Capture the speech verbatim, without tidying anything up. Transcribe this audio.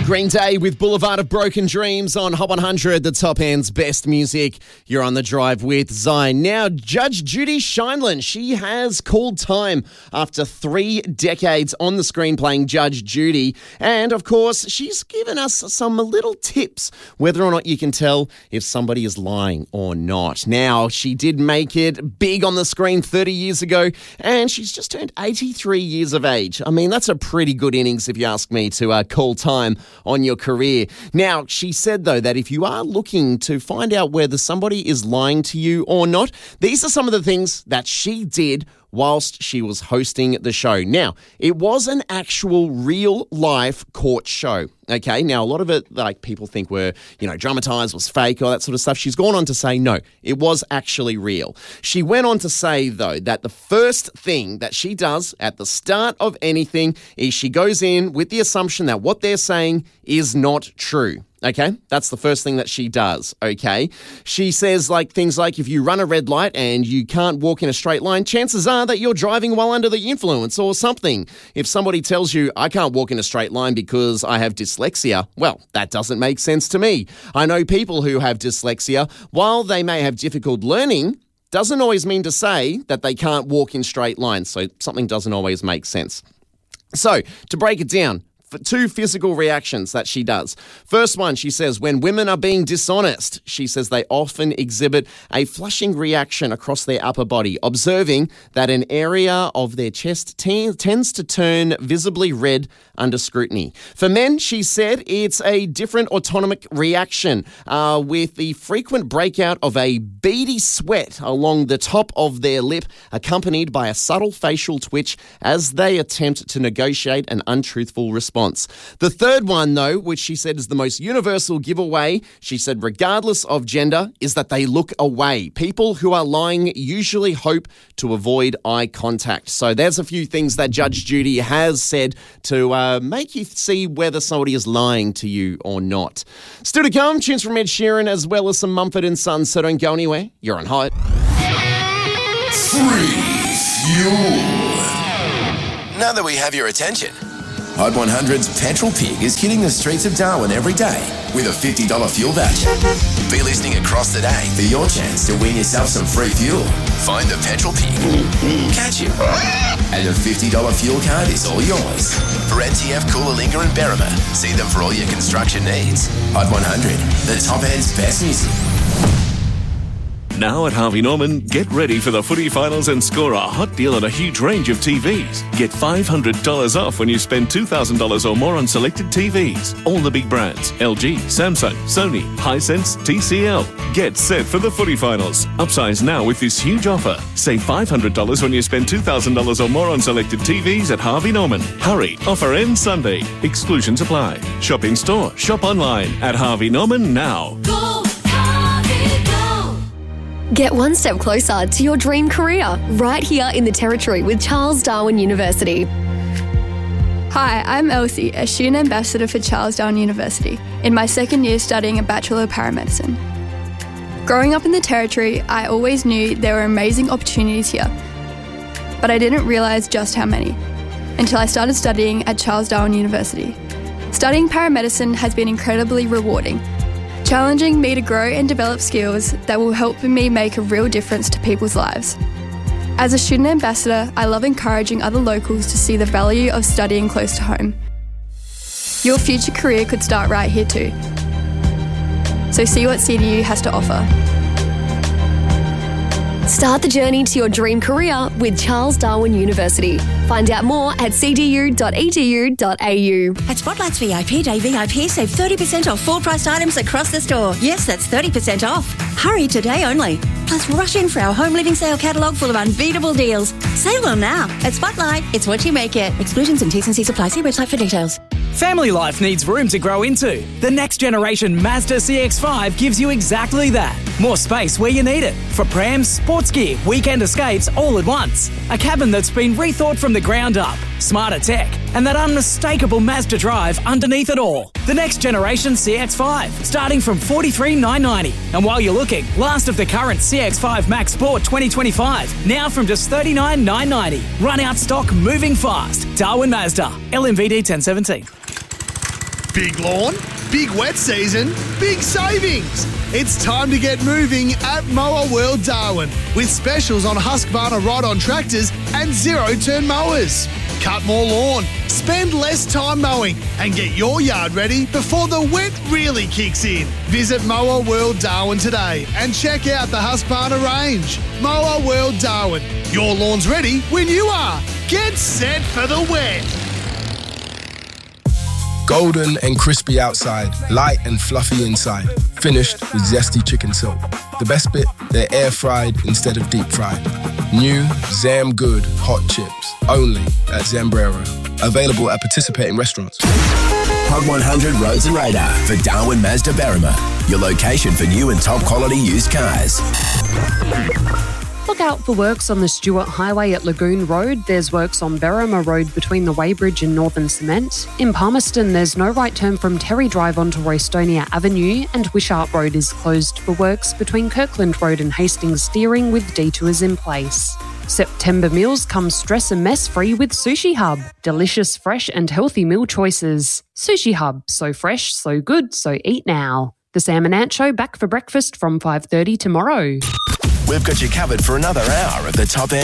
Green Day with Boulevard of Broken Dreams on Hot one hundred, the top end's best music. You're on the drive with Zion. Now, Judge Judy Sheindlin, she has called time after three decades on the screen playing Judge Judy. And, of course, she's given us some little tips whether or not you can tell if somebody is lying or not. Now, she did make it big on the screen thirty years ago, and she's just turned eighty-three years of age. I mean, that's a pretty good innings, if you ask me, to uh, call time on your career. Now, she said, though, that if you are looking to find out whether somebody is lying to you or not, these are some of the things that she did whilst she was hosting the show. Now, it was an actual real-life court show, okay? Now, a lot of it, like, people think were, you know, dramatised, was fake, all that sort of stuff. She's gone on to say, no, it was actually real. She went on to say, though, that the first thing that she does at the start of anything is she goes in with the assumption that what they're saying is not true. Okay, that's the first thing that she does, okay? She says like things like if you run a red light and you can't walk in a straight line, chances are that you're driving while under the influence or something. If somebody tells you, I can't walk in a straight line because I have dyslexia, well, that doesn't make sense to me. I know people who have dyslexia, while they may have difficult learning, doesn't always mean to say that they can't walk in straight lines, so something doesn't always make sense. So, to break it down, for two physical reactions that she does. First one, she says, when women are being dishonest, she says they often exhibit a flushing reaction across their upper body, observing that an area of their chest t- tends to turn visibly red under scrutiny. For men, she said, it's a different autonomic reaction uh, with the frequent breakout of a beady sweat along the top of their lip, accompanied by a subtle facial twitch as they attempt to negotiate an untruthful response. The third one, though, which she said is the most universal giveaway, she said regardless of gender, is that they look away. People who are lying usually hope to avoid eye contact. So there's a few things that Judge Judy has said to uh, make you see whether somebody is lying to you or not. Still to come, tunes from Ed Sheeran as well as some Mumford and Sons, so don't go anywhere. You're on Hot. Free fuel. Now that we have your attention, Hot one hundred's Petrol Pig is hitting the streets of Darwin every day with a fifty dollars fuel voucher. Be listening across the day for your chance to win yourself some free fuel. Find the Petrol Pig, catch him, and a fifty dollars fuel card is all yours. For N T F, Coolalingga and Berrima, see them for all your construction needs. Hot one hundred, the top end's best music. Now at Harvey Norman, get ready for the footy finals and score a hot deal on a huge range of T Vs. Get five hundred dollars off when you spend two thousand dollars or more on selected T Vs. All the big brands, L G, Samsung, Sony, Hisense, T C L. Get set for the footy finals. Upsize now with this huge offer. Save five hundred dollars when you spend two thousand dollars or more on selected T Vs at Harvey Norman. Hurry, offer ends Sunday. Exclusions apply. Shop in store, shop online at Harvey Norman now. Go, Harvey, go. Get one step closer to your dream career right here in the Territory with Charles Darwin University. Hi, I'm Elsie, a student ambassador for Charles Darwin University, in my second year studying a Bachelor of Paramedicine. Growing up in the Territory, I always knew there were amazing opportunities here, but I didn't realise just how many until I started studying at Charles Darwin University. Studying paramedicine has been incredibly rewarding, challenging me to grow and develop skills that will help me make a real difference to people's lives. As a student ambassador, I love encouraging other locals to see the value of studying close to home. Your future career could start right here too. So see what C D U has to offer. Start the journey to your dream career with Charles Darwin University. Find out more at c d u dot e d u dot a u. At Spotlight's V I P Day V I P, save thirty percent off full-priced items across the store. Yes, that's thirty percent off. Hurry today only. Plus, rush in for our home living sale catalogue full of unbeatable deals. Save them now. At Spotlight, it's what you make it. Exclusions and T's and C's apply. See website for details. Family life needs room to grow into. The next generation Mazda C X five gives you exactly that. More space where you need it. For prams, sports gear, weekend escapes all at once. A cabin that's been rethought from the ground up. Smarter tech. And that unmistakable Mazda drive underneath it all. The next generation C X five, starting from forty-three thousand nine hundred ninety. And while you're looking, last of the current C X five Max Sport twenty twenty-five, now from just thirty-nine thousand nine hundred ninety. Run out stock moving fast. Darwin Mazda, L M V D ten seventeen. Big lawn, big wet season, big savings. It's time to get moving at Mower World Darwin with specials on Husqvarna ride-on tractors and zero-turn mowers. Cut more lawn, spend less time mowing and get your yard ready before the wet really kicks in. Visit Mower World Darwin today and check out the Husqvarna range. Mower World Darwin. Your lawn's ready when you are. Get set for the wet. Golden and crispy outside, light and fluffy inside. Finished with zesty chicken silk. The best bit, they're air fried instead of deep fried. New Zam Good hot chips, only at Zambrero. Available at participating restaurants. Hot one hundred Roads and Radar for Darwin Mazda Berrima. Your location for new and top quality used cars. Look out for works on the Stewart Highway at Lagoon Road. There's works on Berrima Road between the Weybridge and Northern Cement. In Palmerston, there's no right turn from Terry Drive onto Rostonia Avenue, and Wishart Road is closed for works between Kirkland Road and Hastings Steering with detours in place. September meals come stress and mess free with Sushi Hub. Delicious, fresh and healthy meal choices. Sushi Hub, so fresh, so good, so eat now. The Sam and Ant Show back for breakfast from five thirty tomorrow. We've got you covered for another hour of the top end